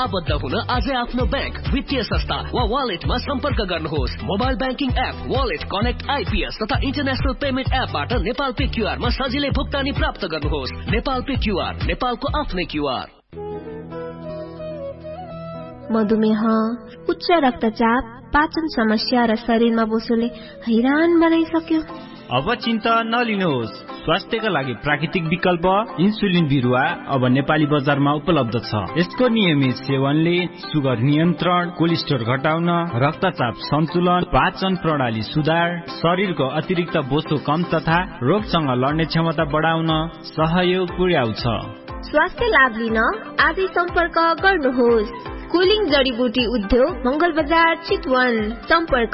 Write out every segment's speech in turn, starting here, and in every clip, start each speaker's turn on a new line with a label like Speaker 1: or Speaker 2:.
Speaker 1: आबद्ध हुन आजै आफ्नो बैंक, वित्तीय संस्था वा वालेटमा सम्पर्क गर्नुहोस्। Mobile banking app, wallet, connect IPS तथा इन्टरनेशनल पेमेन्ट एपबाट नेपाल पे क्यूआर मा सजिलै भुक्तानी प्राप्त गर्नुहोस्। नेपाल पे क्यूआर, नेपालको आफ्नै क्यूआर।
Speaker 2: मधुमेह, उच्च रक्तचाप, पाचन समस्या र शरीरमा बोसोले हैरान बनाइसक्यो।
Speaker 3: अब चिन्ता नलिनुहोस्। स्वास्थ्यका लागि प्राकृतिक विकल्प इन्सुलिन बिरुवा अब नेपाली बजारमा उपलब्ध छ। यसको नियमित सेवनले सुगर नियन्त्रण, कोलेस्ट्रोल घटाउन, रक्तचाप सन्तुलन, पाचन प्रणाली सुधार, शरीरको अतिरिक्त बोसो कम तथा रोगसँग लड्ने क्षमता बढाउन सहयोग पुर्याउँछ। स्वास्थ्य
Speaker 2: लाभ लिन आजै सम्पर्क गर्नुहोस्। कुलिङ जडीबुटी उद्योग, मंगल बजार, चितवन। सम्पर्क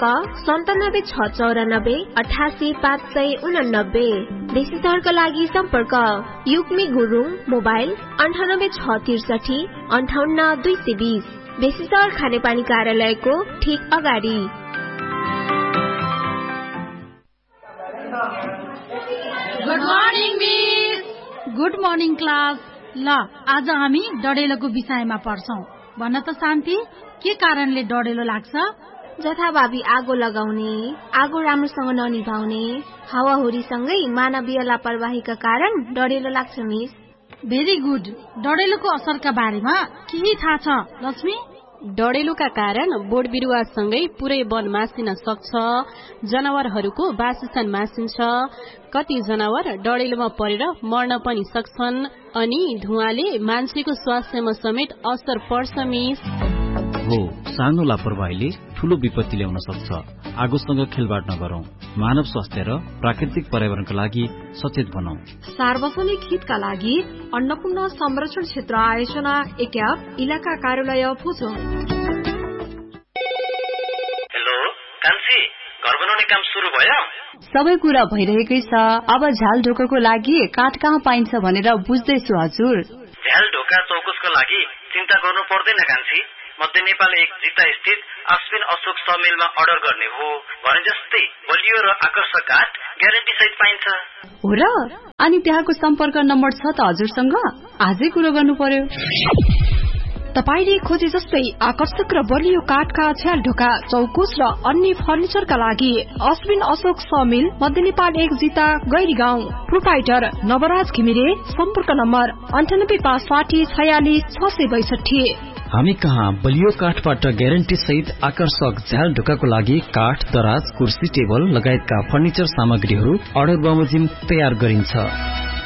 Speaker 2: 9769885589। देशी सहरका लागि सम्पर्क युक्मी गुरुङ, मोबाइल 9863 58220। देशी सहर खानेपानी कार्यालयको ठीक अगाडि।
Speaker 4: Good morning miss. Good morning class. ल आज हामी डडेलोको विषयमा पढ्छौं। भन त शान्ति, के कारणले डडेलो लाग्छ?
Speaker 2: जथाभावी आगो लगाउने, आगो राम्रोसँग ननिभाउने, हावाहुरीसँगै मानवीय लापरवाहीका कारण डडेलो लाग्छ मिस।
Speaker 4: Very good. डडेलोको असरका बारेमा केही थाहा छ लक्ष्मी?
Speaker 5: डडेलोका कारण बोट बिरुवासँगै पुरै वन मासिन सक्छ, जनावरहरूको वासस्थान मासिन्छ, कति जनावर डडेलोमा परेर मर्न पनि सक्छन्, अनि धुवाले मान्छेको स्वास्थ्यमा समेत असर पर्छ मिस।
Speaker 6: हो, सानो लापरवाहीले ठूलो विपत्ति ल्याउन सक्छ। आगोसँग खेलबाड नगरौं। मानव स्वास्थ्य र प्राकृतिक पर्यावरणका लागि सचेत बनौं।
Speaker 7: सार्वजनिक हितका लागि अन्नपूर्ण संरक्षण क्षेत्र आयोजना एक्याप इलाका कार्यालय फुचुङ।
Speaker 8: हेलो कान्छी, घर बनाउने काम सुरु भयो?
Speaker 9: सबै कुरा भइरहेकै छ। अब झ्याल ढोकाको लागि काठ कहाँ पाइन्छ भनेर बुझ्दैछु हजुर।
Speaker 8: झ्याल ढोका चौकुसको लागि चिन्ता गर्नु पर्दैन कान्छी। मध्य नेपाल एक जिता स्थित अश्विन अशोक समेलमा अर्डर गर्ने हो भने जस्तै बलियो र आकर्षक काठ ग्यारेन्टी सहित पाइन्छ।
Speaker 9: हो र? अनि त्यहाँको सम्पर्क नम्बर छ त हजुरसँग? आजै कुरो गर्नु पर्यो।
Speaker 7: तपाईले खोजे जस्तै आकर्षक र बलियो काठका झ्याल ढोका, चौकुस र अन्य फर्निचरका लागि अश्विन अशोक समिल, मध्य नेपाल एक जिता गैरी गाउँ। प्रोपाइटर नवराज घिमिरे। सम्पर्क नम्बर 9856466662।
Speaker 6: हामी कहाँ बलियो काठबाट ग्यारेन्टी सहित आकर्षक झ्याल ढोकाको लागि काठ, दराज, कुर्सी, टेबल लगायतका फर्निचर सामग्रीहरू अर्डर बमोजिम तयार गरिन्छ।